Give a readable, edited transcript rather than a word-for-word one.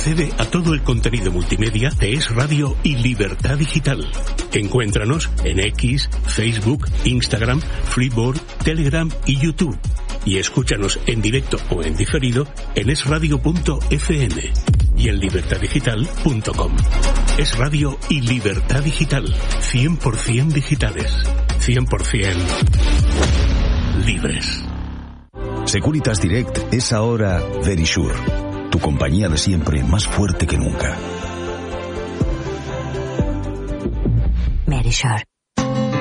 accede a todo el contenido multimedia de Es Radio y Libertad Digital. Encuéntranos en X, Facebook, Instagram, Freeboard, Telegram y YouTube. Y escúchanos en directo o en diferido en esradio.fm y en libertaddigital.com. Es Radio y Libertad Digital. 100% digitales. 100% libres. Securitas Direct es ahora Verisure, tu compañía de siempre más fuerte que nunca. Verisure.